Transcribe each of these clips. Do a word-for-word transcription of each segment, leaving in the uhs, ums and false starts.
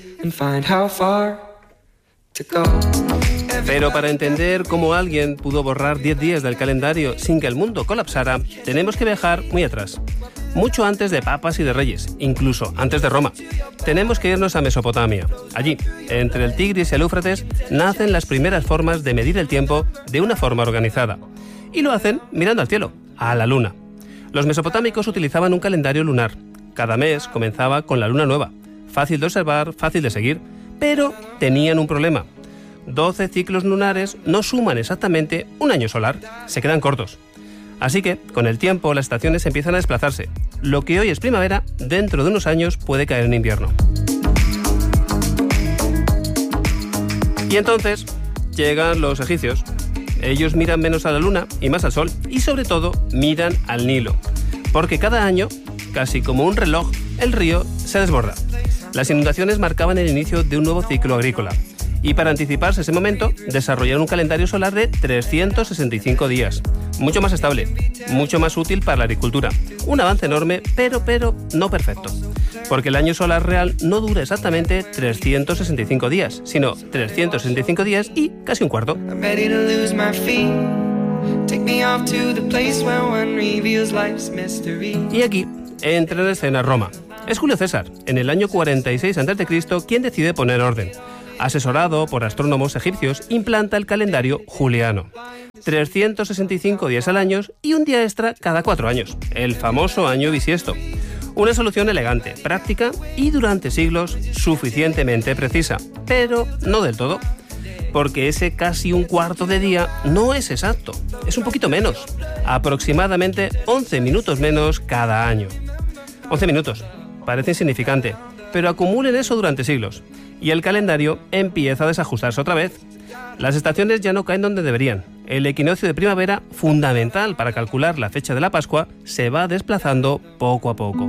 and find how far to go. Pero para entender cómo alguien pudo borrar diez días del calendario sin que el mundo colapsara, tenemos que viajar muy atrás. Mucho antes de papas y de reyes, incluso antes de Roma. Tenemos que irnos a Mesopotamia. Allí, entre el Tigris y el Éufrates, nacen las primeras formas de medir el tiempo de una forma organizada. Y lo hacen mirando al cielo, a la luna. Los mesopotámicos utilizaban un calendario lunar. Cada mes comenzaba con la luna nueva. Fácil de observar, fácil de seguir, pero tenían un problema. doce ciclos lunares no suman exactamente un año solar, se quedan cortos. Así que, con el tiempo, las estaciones empiezan a desplazarse. Lo que hoy es primavera, dentro de unos años puede caer en invierno. Y entonces, llegan los egipcios. Ellos miran menos a la luna y más al sol, y sobre todo, miran al Nilo. Porque cada año, casi como un reloj, el río se desborda. Las inundaciones marcaban el inicio de un nuevo ciclo agrícola. Y para anticiparse ese momento, desarrollaron un calendario solar de trescientos sesenta y cinco días. Mucho más estable, mucho más útil para la agricultura. Un avance enorme, pero, pero, no perfecto. Porque el año solar real no dura exactamente trescientos sesenta y cinco días, sino trescientos sesenta y cinco días y casi un cuarto. Y aquí entra en escena Roma. Es Julio César, en el año cuarenta y seis antes de Cristo, quien decide poner orden. Asesorado por astrónomos egipcios, implanta el calendario juliano. trescientos sesenta y cinco días al año y un día extra cada cuatro años, el famoso año bisiesto. Una solución elegante, práctica y durante siglos suficientemente precisa, pero no del todo. Porque ese casi un cuarto de día no es exacto, es un poquito menos, aproximadamente once minutos menos cada año. once minutos, parece insignificante, pero acumulen eso durante siglos. Y el calendario empieza a desajustarse otra vez. Las estaciones ya no caen donde deberían. El equinoccio de primavera, fundamental para calcular la fecha de la Pascua, se va desplazando poco a poco.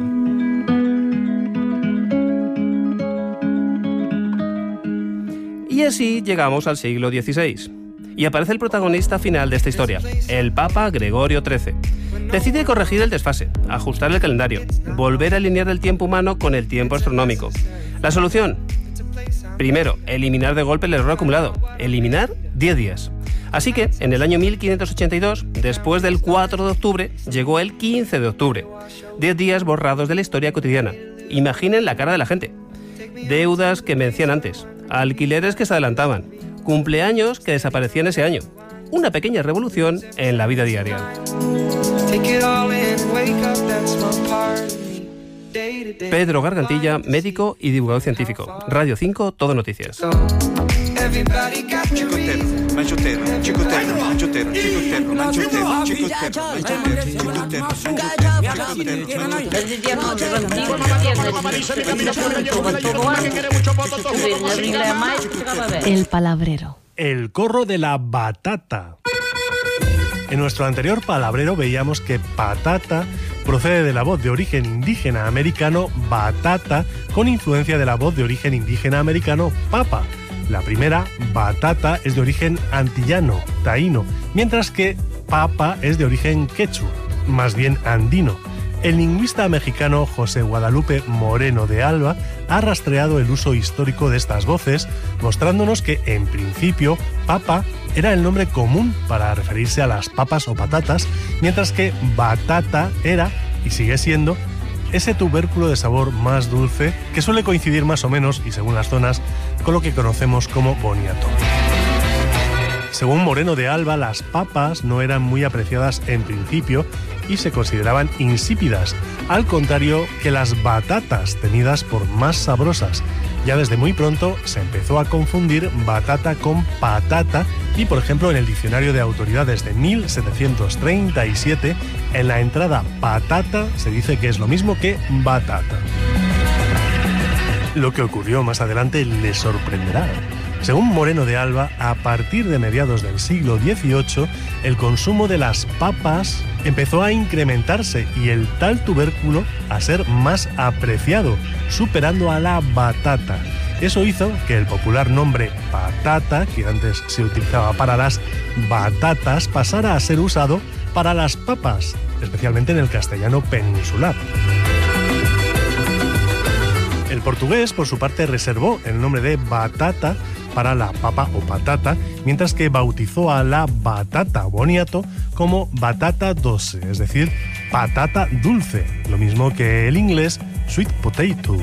Y así llegamos al siglo dieciséis. Y aparece el protagonista final de esta historia, el Papa Gregorio trece. Decide corregir el desfase, ajustar el calendario, volver a alinear el tiempo humano con el tiempo astronómico. La solución: primero, eliminar de golpe el error acumulado. Eliminar diez días. Así que, en el año mil quinientos ochenta y dos, después del cuatro de octubre, llegó el quince de octubre. diez días borrados de la historia cotidiana. Imaginen la cara de la gente. Deudas que vencían antes. Alquileres que se adelantaban. Cumpleaños que desaparecían ese año. Una pequeña revolución en la vida diaria. Pedro Gargantilla, médico y divulgador científico. Radio cinco, Todo Noticias. Chicotero, manchotero, chicotero, manchotero, chicotero, manchotero, chicotero, manchotero. El palabrero. El corro de la batata. En nuestro anterior palabrero veíamos que patata procede de la voz de origen indígena americano batata, con influencia de la voz de origen indígena americano papa. La primera, batata, es de origen antillano, taíno, mientras que papa es de origen quechua, más bien andino. El lingüista mexicano José Guadalupe Moreno de Alba ha rastreado el uso histórico de estas voces, mostrándonos que, en principio, papa era el nombre común para referirse a las papas o patatas, mientras que batata era, y sigue siendo, ese tubérculo de sabor más dulce que suele coincidir más o menos, y según las zonas, con lo que conocemos como boniato. Según Moreno de Alba, las papas no eran muy apreciadas en principio y se consideraban insípidas, al contrario que las batatas, tenidas por más sabrosas. Ya desde muy pronto se empezó a confundir batata con patata y, por ejemplo, en el diccionario de autoridades de mil setecientos treinta y siete, en la entrada patata se dice que es lo mismo que batata. Lo que ocurrió más adelante les sorprenderá. Según Moreno de Alba, a partir de mediados del siglo dieciocho, el consumo de las papas empezó a incrementarse y el tal tubérculo a ser más apreciado, superando a la batata. Eso hizo que el popular nombre patata, que antes se utilizaba para las batatas, pasara a ser usado para las papas, especialmente en el castellano peninsular. El portugués, por su parte, reservó el nombre de batata para la papa o patata, mientras que bautizó a la batata boniato como batata doce, es decir, patata dulce, lo mismo que el inglés sweet potato.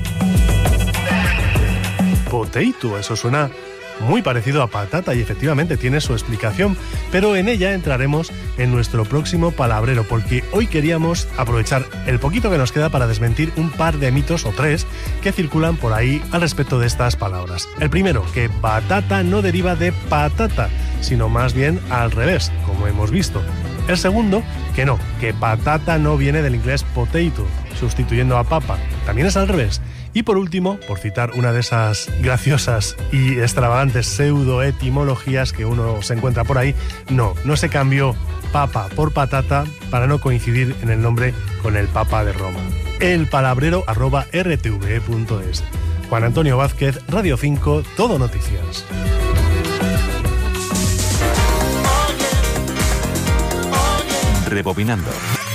Potato, eso suena muy parecido a patata y efectivamente tiene su explicación, pero en ella entraremos en nuestro próximo palabrero, porque hoy queríamos aprovechar el poquito que nos queda para desmentir un par de mitos o tres que circulan por ahí al respecto de estas palabras. El primero, que batata no deriva de patata, sino más bien al revés, como hemos visto. El segundo, que no, que patata no viene del inglés potato, sustituyendo a papa, también es al revés. Y por último, por citar una de esas graciosas y extravagantes pseudoetimologías que uno se encuentra por ahí, no, no se cambió papa por patata para no coincidir en el nombre con el Papa de Roma. El palabrero arroba r t v e punto es. Juan Antonio Vázquez, Radio cinco, Todo Noticias. Rebobinando.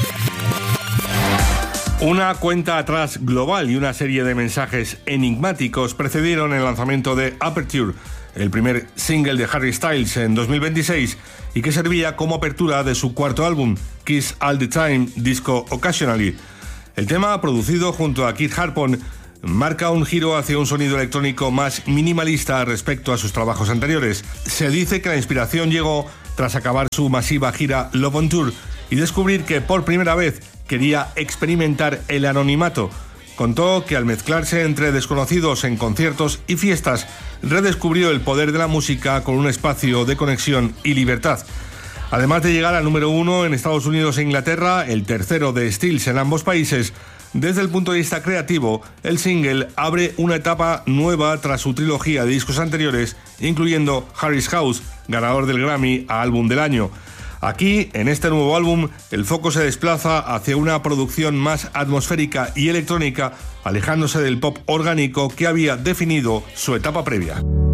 Una cuenta atrás global y una serie de mensajes enigmáticos precedieron el lanzamiento de Aperture, el primer single de Harry Styles en dos mil veintiséis y que servía como apertura de su cuarto álbum, Kiss All the Time, Disco Occasionally. El tema, producido junto a Keith Harpon, marca un giro hacia un sonido electrónico más minimalista respecto a sus trabajos anteriores. Se dice que la inspiración llegó tras acabar su masiva gira Love on Tour y descubrir que por primera vez quería experimentar el anonimato. Contó que al mezclarse entre desconocidos en conciertos y fiestas, redescubrió el poder de la música con un espacio de conexión y libertad. Además de llegar al número uno en Estados Unidos e Inglaterra, el tercero de Styles en ambos países, desde el punto de vista creativo, el single abre una etapa nueva tras su trilogía de discos anteriores, incluyendo Harry's House, ganador del Grammy a Álbum del Año. Aquí, en este nuevo álbum, el foco se desplaza hacia una producción más atmosférica y electrónica, alejándose del pop orgánico que había definido su etapa previa.